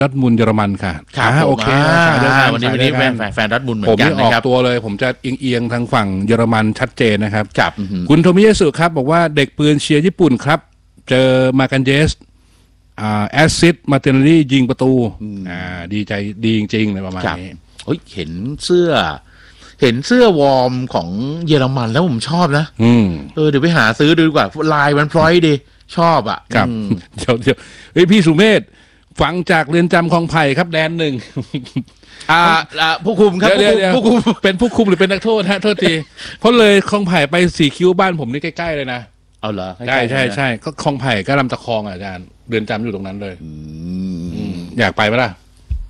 ดอร์ทมุนด์เยอรมันค่ะโอเควันนี้แฟนดอร์ทมุนด์เหมือนกันนะครับผมออกตัวเลยผมจะเอียงทางฝั่งเยอรมันชัดเจนนะครับครับคุณโทมิยะสุครับบอกว่าเด็กปืนเชียร์ญี่ปุ่นครับเจอมากันเจสแอสซิดมาเตนลี่ยิงประตูดีใจดีจริงๆเลยประมาณนี้เห็นเสื้อวอร์มของเยอรมันแล้วผมชอบนะเดี๋ยวไปหาซื้อดูดีกว่าลายมันพร้อยดีชอบอ่ะครับเดี๋ยวพี่สุเมธฟังจากเรือนจำคลองไผ่ครับแดนหนึ่งผู้คุมครับผู้คุมเป็นผู้คุมหรือเป็นนักโทษฮะโทษทีเพราะเลยคลองไผ่ไปสี่คิ้วบ้านผมนี่ใกล้ๆเลยนะเอาเหรอใช่ก็คลองไผ่ก็ลำตะคองอาจารย์เรือนจำอยู่ตรงนั้นเลยอยากไปไหมล่ะ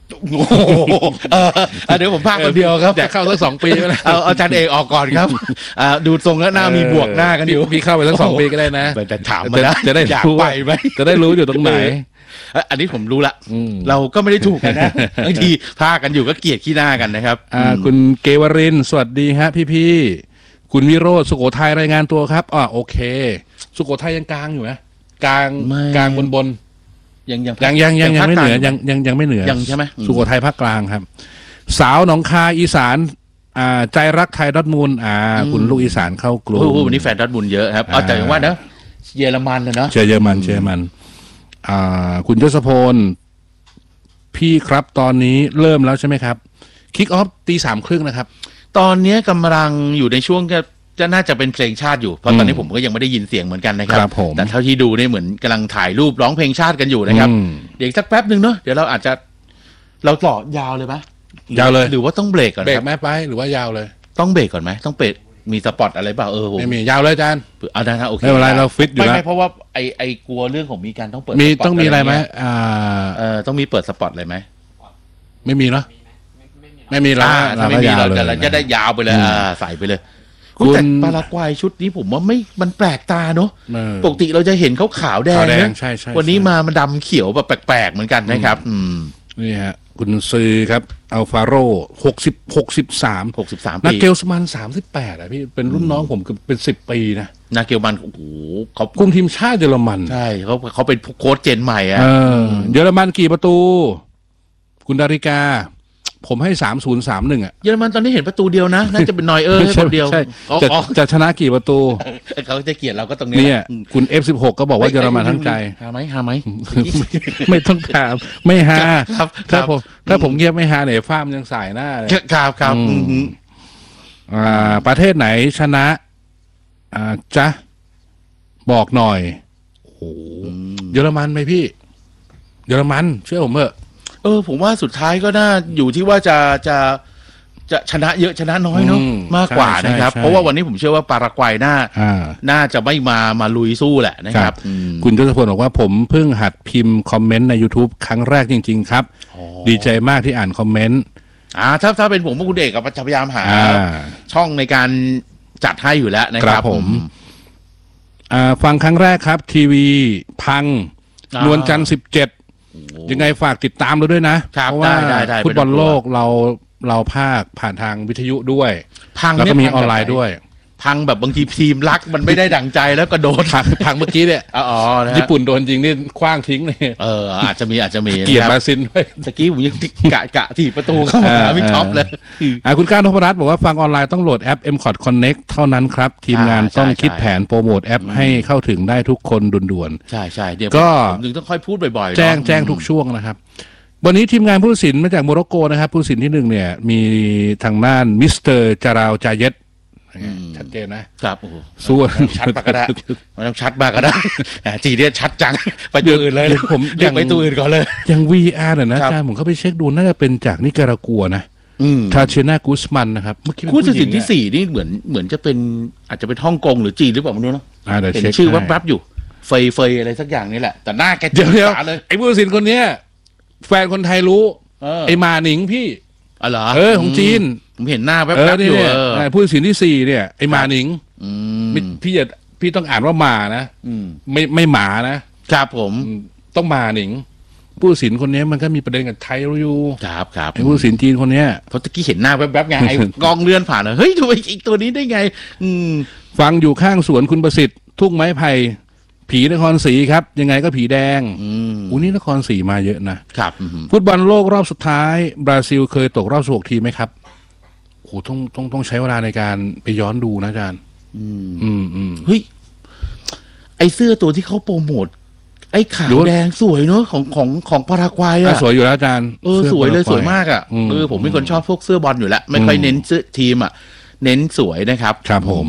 เดี๋ยวผมพากคนเดียวครับอยากเข้าสัก2 ปีไหมล่ะเอาอาจารย์เอกออกก่อนครับดูทรงแล้วหน้ามีบวกหน้ากันอยู่พี่เข้าไปสัก2 ปีก็ได้นะแต่ถามมาแล้วจะได้รู้ไปไหมจะได้รู้อยู่ตรงไหนอันนี้ผมรู้ละเราก็ไม่ได้ถูกกันนะบางทีพากันอยู่ก็เกลียดขี้หน้ากันนะครับคุณเกวรินสวัสดีฮะพี่คุณวิโรจน์สุโขทัยรายงานตัวครับโอเคสุโขทัยยังกลางอยู่นะกลางบนยังไม่เหนือยังไม่เหนือยังใช่ไหมสุโขทัยภาคกลางครับสาวหนองคายอีสานใจรักไทยดอร์ทมุนด์คุณลูกอีสานเข้ากลุ่มวันนี้แฟนดอร์ทมุนด์เยอะครับแต่อย่างว่านะเยอรมันเนาะเยอรมันคุณยศพลพี่ครับตอนนี้เริ่มแล้วใช่ไหมครับคิกออฟ 3:30 นะครับตอนนี้กำลังอยู่ในช่วงจะน่าจะเป็นเพลงชาติอยู่เพราะตอนนี้ผมก็ยังไม่ได้ยินเสียงเหมือนกันนะครับแต่เท่าที่ดูเนี่ยเหมือนกำลังถ่ายรูปร้องเพลงชาติกันอยู่นะครับเดี๋ยวสักแป๊บนึงเนาะเดี๋ยวเราอาจจะต่อยาวเลยไหมยาวเลยหรือว่าต้องเบรกก่อนเบรกไหมไปหรือว่ายาวเลยต้องเบรกก่อนไหมต้องเบรกมีสปอตอะไรเปล่าไม่มียาวเลยอาจารย์ได้นะโอเคไม่เป็นไรเราฟิตอยู่แล้วไม่เพราะว่าไอกลัวเรื่องของมีการต้องเปิดต้องมีอะไรไหมต้องมีเปิดสปอตอะไรไหมไม่มีเนาะไม่มีแล้วไม่มีเราจะได้ยาวไปเลยใส่ไปเลยแต่ปารากวัยชุดนี้ผมว่ามันแปลกตาเนาะปกติเราจะเห็นเขาขาวแดงนะวันนี้มันดำเขียวแบบแปลกๆเหมือนกันนะครับนี่ฮะคุณซื้อครับอัลฟาโร63นาเกลสมัน38พี่เป็นรุ่นน้องผมเป็น10 ปีนะนาเกลมันโอ้โหเขาคุมทีมชาติเยอรมันใช่เขาเป็นโค้ชเจนใหม่เยอรมันกี่ประตูคุณดาริกาผมให้3031 เยอรมันตอนนี้เห็นประตูเดียวนะน่าจะเป็นนอยคนเดียวจะชนะกี่ประตูเขาจะเกลียดเราก็ตรงนี้เนี่ยคุณ F16 ก็บอกว่าเยอรมันทั้งใจหาไหมไม่ต้องถามไม่หาถ้าผมเงียบไม่หาเนี่ยฟ้ามยังสายหน้าเลยครับประเทศไหนชนะจ๊ะบอกหน่อยโอ้เยอรมันไหมพี่เยอรมันเชื่อผมเถอะผมว่าสุดท้ายก็น่าอยู่ที่ว่าจะชนะเยอะชนะน้อยเนาะมากกว่านะครับเพราะว่าวันนี้ผมเชื่อว่าปารากวัยน่าจะไม่มาลุยสู้แหละนะครับคุณยศพลบอกว่าผมเพิ่งหัดพิมพ์คอมเมนต์ใน YouTube ครั้งแรกจริงๆครับดีใจมากที่อ่านคอมเมนต์ถ้าเป็นผมคุณเอกก็จะพยายามหาช่องในการจัดให้อยู่แล้วนะครับผมฟังครั้งแรกครับทีวีพังนวลจันทร์17ยังไงฝากติดตามเราด้วยนะเพราะว่าฟุตบอลโลกเราภาคผ่านทางวิทยุด้วยแล้วก็มีออนไลน์ด้วยพังแบบบางทีทีมรักมันไม่ได้ดั่งใจแล้วก็โดนพังเมื่อกี้เนี่ยญี่ปุ่นโดนจริงนี่คว้างทิ้งเลยอาจจะมีเกียรติมาซินด้วยตะกี้ผมยังกะถีบประตูเข้ามาไม่ท็อปเลยคุณก้านพรัตน์บอกว่าฟังออนไลน์ต้องโหลดแอป MCOT Connect เท่านั้นครับทีมงานต้องคิดแผนโปรโมทแอปให้เข้าถึงได้ทุกคนด่วนๆใช่เดี๋ยวก็ผมถึงต้องค่อยพูดบ่อยๆแจ้งทุกช่วงนะครับวันนี้ทีมงานผู้ตัดสินมาจากโมร็อกโกนะครับผู้ตัดสินที่1เนี่ยมีทางด้านมิสเตอร์จาราวจาเยตชัดเจนนะครับส่วนชัดมากก็ได้มันต้องชัดมากก็ได้จีเนี่ยชัดจังไปตัวอื่นเลยผมเรียกไปตัวอื่นก่อนเลยยัง VR นะอาจารย์ผมเข้าไปเช็คดูน่าจะเป็นจากนิการากัวนะทาเชน่ากูสมันนะครับผู้ตัดสินที่4นี่เหมือนจะเป็นอาจจะเป็นฮ่องกงหรือจีนหรือเปล่าไม่รู้เนาะเห็นชื่อวับๆอยู่เฟยอะไรสักอย่างนี่แหละแต่หน้าแกจ๋าเลยไอ้ผู้ตัดสินคนเนี้ยแฟนคนไทยรู้ไอ้มาหนิงพี่เหรอของจีนผมเห็นหน้าแป๊บๆอยู่ผู้ตัดสินที่4เนี่ยไอ้มาหนิงพี่ต้องอ่านว่ามานะไม่หมานะครับผมต้องมาหนิงผู้ตัดสินคนนี้มันก็มีประเด็นกับไทยอยู่ครับไอ้ผู้ตัดสินจีนคนนี้เพราะตะกี้เห็นหน้าแป๊บๆไงไอ้กองเลื่อนผ่านเฮ้ยทำไมอีกตัวนี้ได้ไงฟังอยู่ข้างสวนคุณประสิทธิ์ทุ่งไม้ไผ่ผีนครศรีครับยังไงก็ผีแดงนี่นครศรีมาเยอะนะครับฟุตบอลโลกรอบสุดท้ายบราซิลเคยตกรอบ16 ทีมไหมครับโอ้ต้องใช้เวลาในการไปย้อนดูนะอาจารย์เฮ้ยไอเสื้อตัวที่เขาโปรโมทไอ้ขาวแดงสวยเนอะของปารากวัยอ่ะสวยอยู่แล้วอาจารย์สวยเลยสวยมากอ่ะผมเป็นคนชอบพวกเสื้อบอลอยู่แล้วไม่ค่อยเน้นเสื้อทีมอ่ะเน้นสวยนะครับครับผม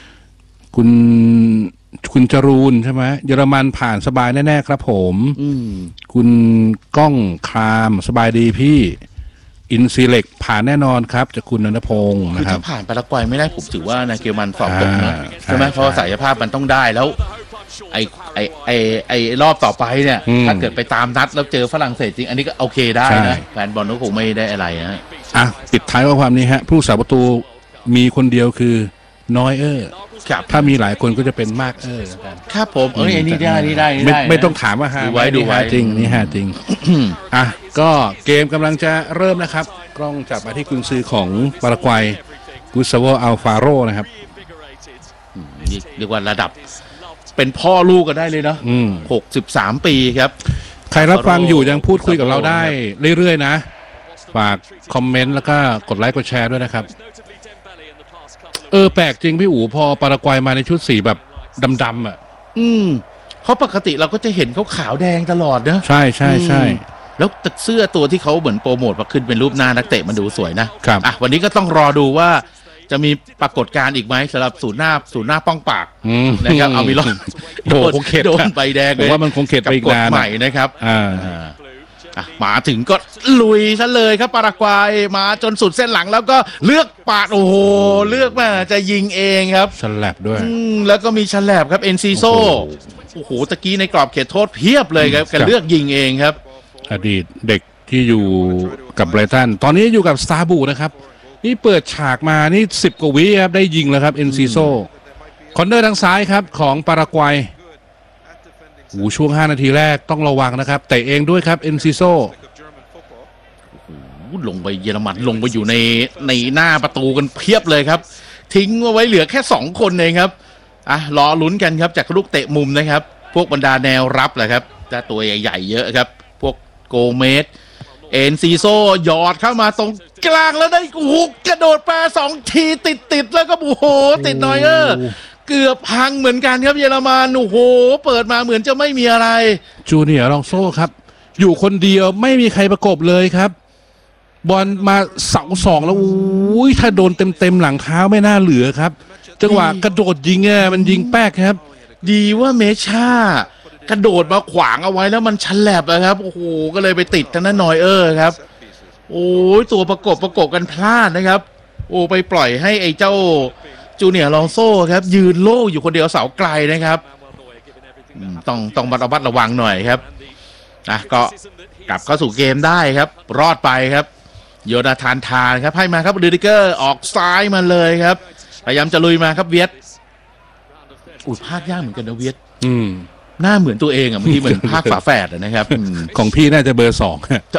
คุณจรูนใช่ไหมเยอรมันผ่านสบายแน่ๆครับผมคุณก้องครามสบายดีพี่อินซีเล็กผ่านแน่นอนครับจากคุณณัฐพงศ์นะครับถ้าผ่านปารากวัยไม่ได้ผมถือว่านาเกลมันสอบตกนะใช่ไหมเพราะศักยภาพมันต้องได้แล้วไอรอบต่อไปเนี่ยถ้าเกิดไปตามนัดแล้วเจอฝรั่งเศสจริงอันนี้ก็โอเคได้นะแฟนบอลก็คงไม่ได้อะไรนะปิดท้ายว่าความนี้ฮะผู้สาประตูมีคนเดียวคือน้อยถ้ามีหลายคนก็จะเป็นมากครับผมอันนี้ได้ไม่ต้องถามว่าดูไว้จริงนี่จริงก็เกมกำลังจะเริ่มนะครับกล้องจับมาที่กุนซือของปารากวัยกุสซาโวอัลฟาโรนะครับเรียกว่าระดับเป็นพ่อลูกก็ได้เลยเนาะ63 ปีครับใครรับฟังอยู่ยังพูดคุยกับเราได้เรื่อยๆนะฝากคอมเมนต์แล้วก็กดไลค์กดแชร์ด้วยนะครับแปลกจริงพี่อู๋พอปารากวัยมาในชุดสีแบบดำๆอ่ะเพราะปกติเราก็จะเห็นเขาขาวแดงตลอดนะใช่แล้วเสื้อตัวที่เขาเหมือนโปรโมทมาขึ้นเป็นรูปหน้านักเตะมันดูสวยนะครับวันนี้ก็ต้องรอดูว่าจะมีปรากฏการณ์อีกไหมสำหรับศูนย์หน้าป้องปากนะครับเอามีลโดนใบแดงเลยว่ามันคงเข็ดไปอีกนานใหม่นะครับมาถึงก็ลุยซะเลยครับปารากวัยมาจนสุดเส้นหลังแล้วก็เลือกปาดโอ้โหเลือกมาจะยิงเองครับฉลับด้วยแล้วก็มีฉลับครับเอ็นซีโซโอ้โหตะกี้ในกรอบเขตโทษเพียบเลยครับแกเลือกยิงเองครับอดีตเด็กที่อยู่กับไบรตันตอนนี้อยู่กับสตาร์บูนะครับนี่เปิดฉากมานี่10 กว่าวิครับได้ยิงแล้วครับเอ็นซีโซคอนเนอร์ทางซ้ายครับของปารากวัยช่วง5 นาทีแรกต้องระวังนะครับเตะเองด้วยครับเอ็นซิโซลงไปเยอรมันลงไปอยู่ในหน้าประตูกันเพียบเลยครับทิ้งเอาไว้เหลือแค่2 คนเองครับรอลุ้นกันครับจากลูกเตะมุมนะครับพวกบรรดาแนวรับแหละครับแต่ตัวใหญ่ๆเยอะครับพวกโกเมสเอ็นซีโซหยอดเข้ามาตรงกลางแล้วได้กระโดดแปร2 ทีติดแล้วก็ติดนอยเกือบพังเหมือนกันครับเยอรมันเปิดมาเหมือนจะไม่มีอะไรจูเนียร์ลองโซ่ครับอยู่คนเดียวไม่มีใครประกบเลยครับบอลมาเสา2แล้วถ้าโดนเต็มหลังเท้าไม่น่าเหลือครับจังหวะกระโดดยิงมันยิงแป๊กครับดีว่าเมช่ากระโดดมาขวางเอาไว้แล้วมันฉลับครับก็เลยไปติดทางนั้นนอยครับตัวประกบกันพลาดนะครับไปปล่อยให้ไอ้เจ้าจูเนียร์ลองโซ่ครับยืนโล่อยู่คนเดียวเสาไกลนะครับต้องระมัดระวังหน่อยครับก็กลับเข้าสู่เกมได้ครับรอดไปครับโยนาธานทานครับให้มาครับรูดิเกอร์ออกซ้ายมาเลยครับพยายามจะลุยมาครับเวียดภาคยากเหมือนกันนะเวียดหน้าเหมือนตัวเองบางทีเหมือนภาคฝาแฝดนะครับของพี่น่าจะเบอร์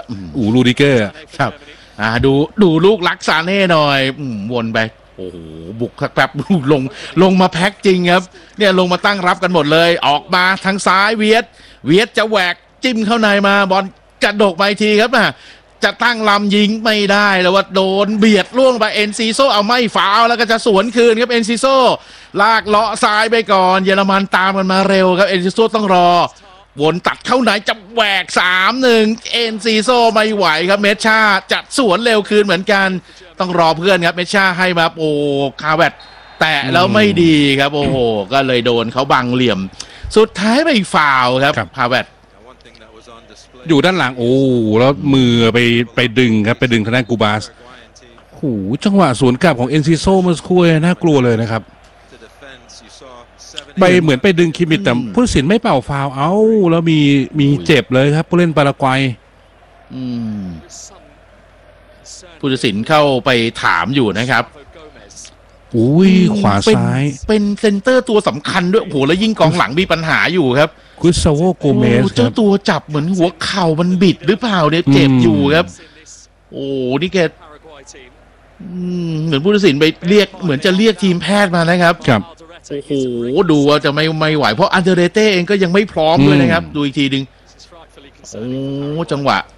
2รูดิเกอร์ครับดูลูกลักซาเน่หน่อยวนไปบุกแป๊บลงมาแพ็คจริงครับเนี่ยลงมาตั้งรับกันหมดเลยออกมาทางซ้ายเวียดจะแหวกจิ้มเข้าในมาบอลกระโดดไปทีครับจะตั้งลำยิงไม่ได้แล้วว่าโดนเบียดล่วงไปเอ็นซีโซเอาไม่ฟาวแล้วก็จะสวนคืนครับเอ็นซีโซลากเลาะซ้ายไปก่อนเยอรมันตามกันมาเร็วครับเอ็นซีโซต้องรอวนตัดเข้าไหนจะแหวก 3-1 เอ็นซีโซไม่ไหวครับเมชาจัดสวนเร็วคืนเหมือนกันต้องรอเพื่อนครับเมชาให้มาคาเวตแตะแล้วไม่ดีครับก็เลยโดนเขาบังเหลี่ยมสุดท้ายไปฟาวครับคาเวตอยู่ด้านหลังแล้วมือไปดึงครับไปดึงทางด้านกูบาสจังหวะสวนกลับของเอ็นซิโซเมื่อสักครู่น่ากลัวเลยนะครับไปเหมือนไปดึงคิมิตแต่ผู้ตัดสินไม่เป่าฟาวแล้วมีเจ็บเลยครับผู้เล่นปารากวัยผู้ตัดสินเข้าไปถามอยู่นะครับขวาซ้ายเป็นเซนเตอร์ตัวสำคัญด้วยแล้วยิ่งกองหลังมีปัญหาอยู่ครับกุสซาโวโกเมสเจ้าตัวจับเหมือนหัวเข่ามันบิดหรือเปล่าเนี่ยเจ็บอยู่ครับนี่แกเหมือนผู้ตัดสินไปเรียกเหมือนจะเรียกทีมแพทย์มานะครับโอ้โหดูว่าจะไม่ไหวเพราะอันเดเรเต้เองก็ยังไม่พร้อมด้วยนะครับดูอีกทีนึงโอ้จังหวะ